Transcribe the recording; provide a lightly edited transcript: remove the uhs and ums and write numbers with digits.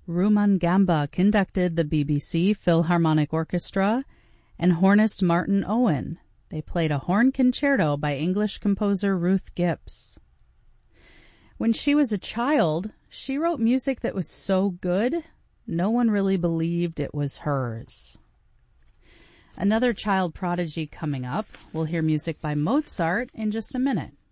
Rumangamba conducted the BBC Philharmonic Orchestra, and hornist Martin Owen. They played a horn concerto by English composer Ruth Gibbs. When she was a child, she wrote music that was so good, no one really believed it was hers. Another child prodigy coming up. We'll hear music by Mozart in just a minute.